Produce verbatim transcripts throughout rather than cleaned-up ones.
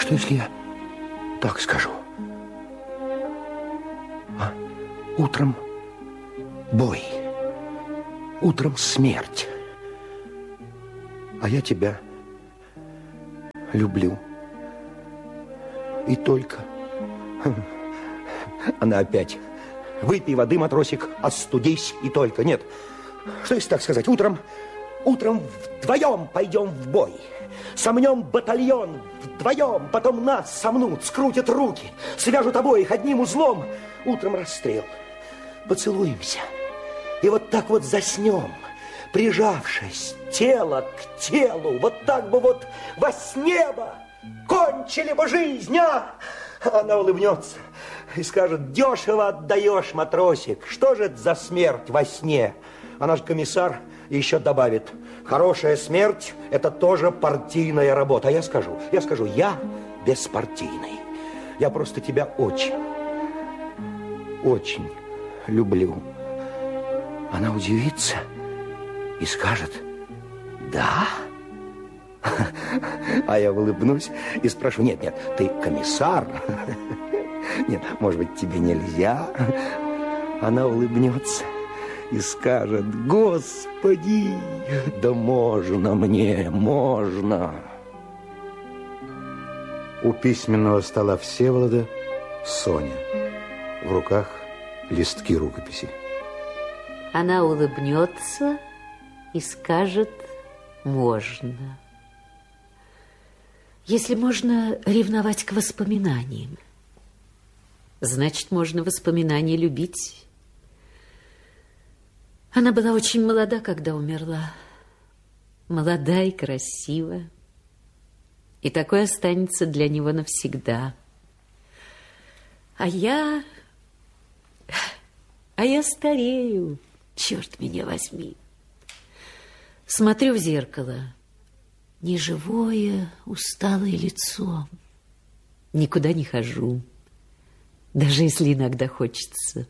что, если я так скажу? А? Утром бой, утром смерть. А я тебя люблю. И только... Она опять. Выпей воды, матросик, остудись и только. Нет, что если так сказать? Утром, утром вдвоем пойдем в бой. Сомнем батальон вдвоем, потом нас сомнут, скрутят руки, свяжут обоих одним узлом. Утром расстрел. Поцелуемся. И вот так вот заснем, прижавшись тело к телу. Вот так бы вот во сне бы кончили бы жизнь, а? Она улыбнется и скажет: дешево отдаешь, матросик. Что же это за смерть во сне? Она же комиссар и еще добавит: хорошая смерть – это тоже партийная работа. А я скажу, я скажу, я беспартийный. Я просто тебя очень, очень люблю. Она удивится и скажет: да? А я улыбнусь и спрошу: нет, нет, ты комиссар? Нет, может быть, тебе нельзя? Она улыбнется и скажет: господи, да можно мне, можно. У письменного стола Всеволода Соня. В руках листки рукописи. Она улыбнется и скажет: можно. Если можно ревновать к воспоминаниям, значит, можно воспоминания любить. Она была очень молода, когда умерла. Молода и красива. И такое останется для него навсегда. А я... А я старею, черт меня возьми. Смотрю в зеркало. Неживое, усталое лицо. Никуда не хожу, даже если иногда хочется.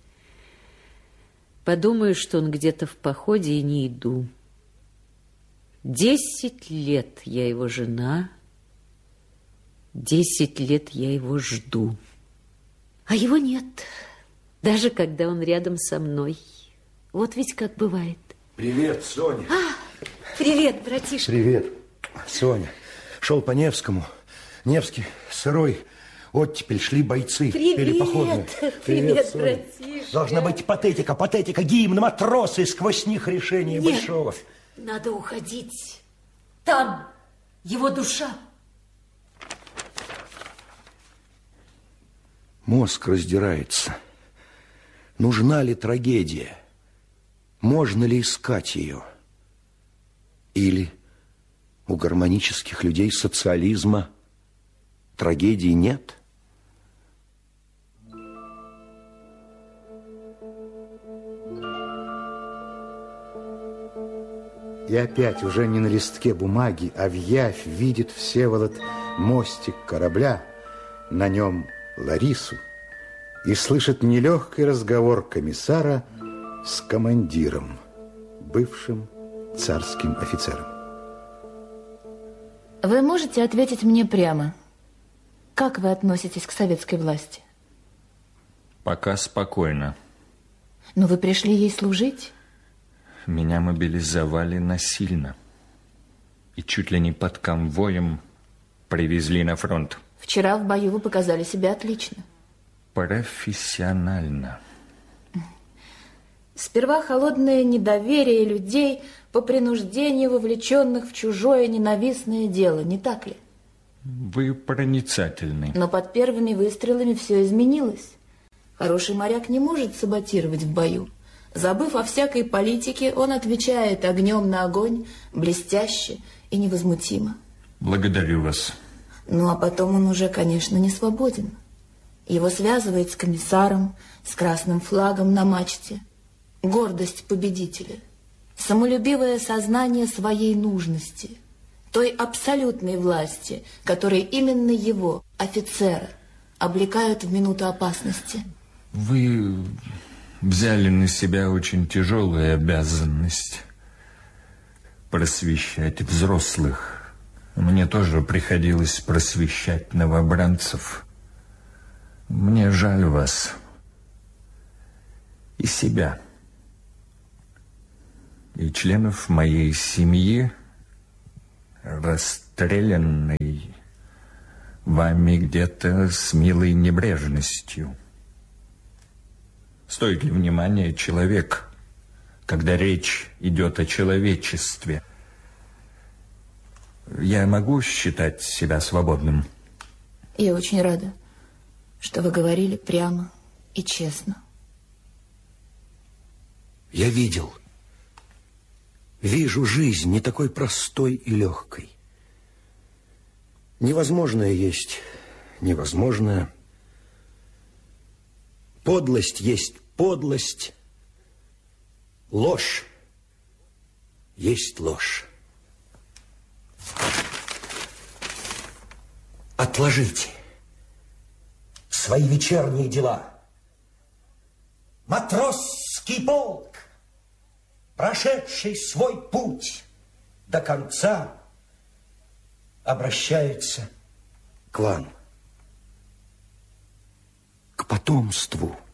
Подумаю, что он где-то в походе, и не иду. Десять лет я его жена, десять лет я его жду. А его нет, даже когда он рядом со мной. Вот ведь как бывает. Привет, Соня. А, привет, братишка. Привет, Соня. Шел по Невскому. Невский сырой. Оттепель, шли бойцы. Привет, пели походную. Привет, привет, братишка. Должна быть патетика, патетика, гимн, матросы, сквозь них решение Нет, большого. Надо уходить. Там его душа. Мозг раздирается. Нужна ли трагедия? Можно ли искать ее? Или у гармонических людей социализма трагедии нет? И опять уже не на листке бумаги, а в явь видит Всеволод мостик корабля, на нем Ларису, и слышит нелегкий разговор комиссара с командиром, бывшим царским офицером. Вы можете ответить мне прямо? Как вы относитесь к советской власти? Пока спокойно. Но вы пришли ей служить? Меня мобилизовали насильно. И чуть ли не под конвоем привезли на фронт. Вчера в бою вы показали себя отлично. Профессионально. Сперва холодное недоверие людей по принуждению вовлеченных в чужое ненавистное дело, не так ли? Вы проницательны. Но под первыми выстрелами все изменилось. Хороший моряк не может саботировать в бою. Забыв о всякой политике, он отвечает огнем на огонь, блестяще и невозмутимо. Благодарю вас. Ну, а потом он уже, конечно, не свободен. Его связывает с комиссаром, с красным флагом на мачте. Гордость победителя, самолюбивое сознание своей нужности, той абсолютной власти, которой именно его, офицера, облекают в минуту опасности. Вы взяли на себя очень тяжелую обязанность просвещать взрослых Мне тоже приходилось просвещать новобранцев. Мне жаль вас и себя, и членов моей семьи, расстрелянной вами где-то с милой небрежностью. Стоит ли внимания человек, когда речь идет о человечестве? Я могу считать себя свободным? Я очень рада, что вы говорили прямо и честно. Я видел, вижу жизнь не такой простой и легкой. Невозможное есть невозможное. Подлость есть подлость. Ложь есть ложь. Отложите свои вечерние дела. Матросский полк, прошедший свой путь до конца, обращается к вам, к потомству.